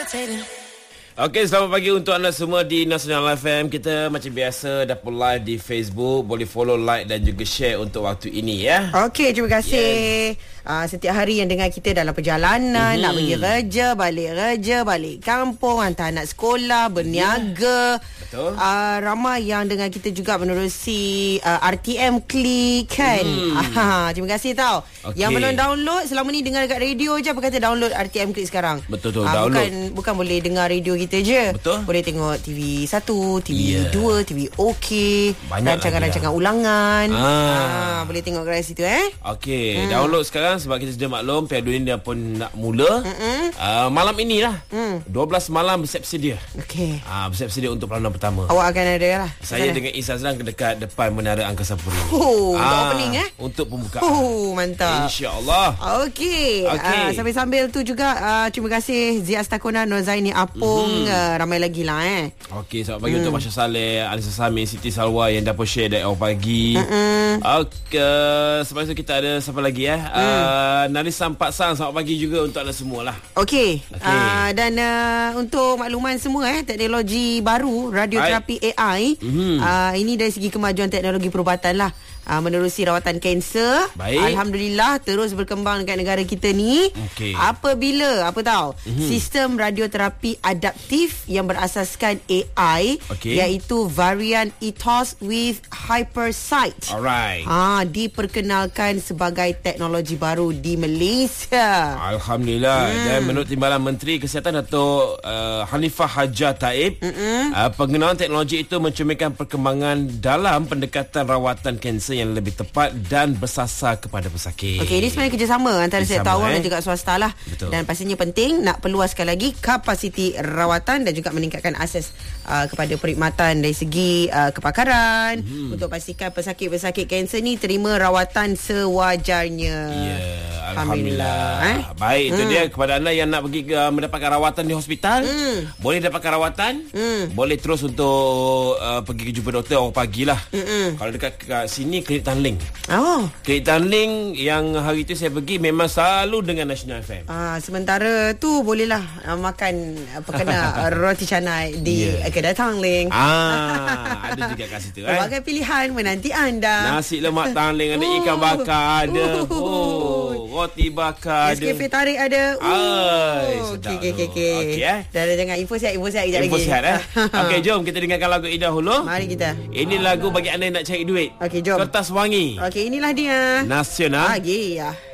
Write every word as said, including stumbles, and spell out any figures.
Okey, selamat pagi untuk anda semua di Nasional F M. Kita macam biasa dapat live di Facebook. Boleh follow, like dan juga share untuk waktu ini ya. Okey, terima kasih. Yes. Uh, setiap hari yang dengar kita dalam perjalanan, mm-hmm. nak pergi kerja, balik kerja, balik kampung, hantar anak sekolah, berniaga. Yeah. Betul. Uh, ramai yang dengar kita juga menerusi uh, R T M Click kan. Mm. Uh, terima kasih tau. Okay. Yang belum download, selama ni dengar dekat radio je, apa kata download R T M Click sekarang. Betul tu, uh, Bukan, download. bukan boleh dengar radio kita je. Betul. Boleh tengok T V satu, T V yeah. dua, T V OK, rancangan-rancangan ulangan. Ah. Ah, boleh tengok kat situ eh. Okey, hmm. download sekarang sebab kita sudah maklum Piala Dunia dah pun nak mula. Uh, malam inilah. Mm. dua belas malam bersiap sedia. Okey. Ah, uh, bersiap sedia untuk perlawanan pertama. Awak akan ada lah. Saya dengan Isa sedang dekat depan Menara Angkasa Puri. Oh, ah, untuk opening eh? Untuk pembukaan. Oh, mantap. InsyaAllah. Okey. Okay. Uh, sambil-sambil tu juga uh, terima kasih Zia Astakona, Nozaini Apung, mm-hmm. uh, ramai lagi lah eh. Okey, selamat pagi mm. untuk Masya Saleh, Alisa Sami, Siti Salwa yang dah pun share dari awal pagi. Mm-mm. Okey, sebab itu kita ada siapa lagi eh? Mm. Uh, Narisa Empat Sang, selamat pagi juga untuk anda semua lah. Okey. Okay. Uh, dan uh, untuk makluman semua eh, teknologi baru radioterapi A I, mm-hmm. uh, ini dari segi kemajuan teknologi perubatan lah. Uh, menerusi rawatan kanser. Baik. Alhamdulillah terus berkembang dekat negara kita ni. Okay. Apabila apa tahu mm-hmm. sistem radioterapi adaptif yang berasaskan A I, okay. iaitu varian Ethos with Hypersight. Alright. Ah, diperkenalkan sebagai teknologi baru di Malaysia. Alhamdulillah. Hmm. Dan menurut Timbalan Menteri Kesihatan Datuk uh, Hanifah Hajar Taib, uh, pengenalan teknologi itu mencerminkan perkembangan dalam pendekatan rawatan kanser yang lebih tepat dan bersasar kepada pesakit. Okey, ini sebenarnya kerjasama antara sektor awam eh? dan juga swasta lah. Betul. Dan pastinya penting nak perluaskan lagi kapasiti rawatan dan juga meningkatkan akses uh, kepada perkhidmatan dari segi uh, kepakaran hmm. untuk pastikan pesakit-pesakit kanser ni terima rawatan sewajarnya. Ya, yeah, Alhamdulillah. Alhamdulillah eh? Baik, itu hmm. dia kepada anda yang nak pergi uh, mendapatkan rawatan di hospital, hmm. boleh dapatkan rawatan, hmm. boleh terus untuk uh, pergi jumpa doktor awal pagi lah. Hmm. Kalau dekat kat sini Klinik Tanling. Oh. Klinik Tanling yang hari tu saya pergi memang selalu dengan Nasional F M. Ah, sementara tu bolehlah uh, makan apa kena roti canai di yeah. kedai Tanling. Ah, ada juga kat situ eh. Berbagai pilihan menanti anda. Nasi lemak Tanling ada, ikan bakar ada. Oh, roti bakar ada. Nescafe tarik ada. Ai, sedap. Okey okey okey. Okey eh. Dah jangan info sihat info sihat kejap lagi. Info sihat eh. Okey, jom kita dengarkan lagu ini dahulu. Mari kita. Ini lagu bagi anda yang nak cari duit. Okey, jom. Kertas wangi. Okey, inilah dia. Nasional. Pagi ya.